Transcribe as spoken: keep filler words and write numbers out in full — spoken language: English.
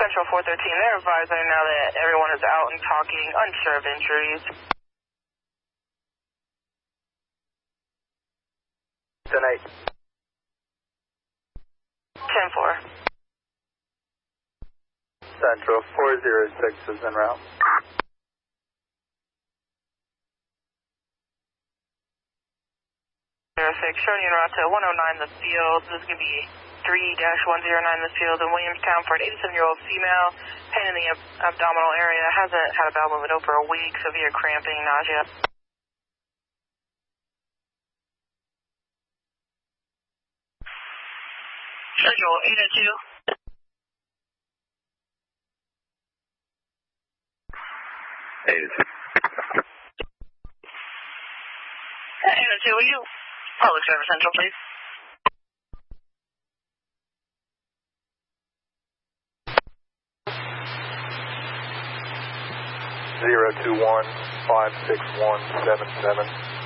Central four thirteen, they're advising now that everyone is out and talking, unsure of injuries. ten eight. ten four. Central four zero six is en route. zero six, showing you en route to one oh nine the field. This is going to be three dash one oh nine the field in Williamstown for an eighty-seven-year-old female. Pain in the ab abdominal area. Hasn't had a bowel movement over a week. Severe cramping, nausea. Central eight oh two. eight oh two. eight oh two, will you? Public Service Central, please. zero two one five six one seven seven.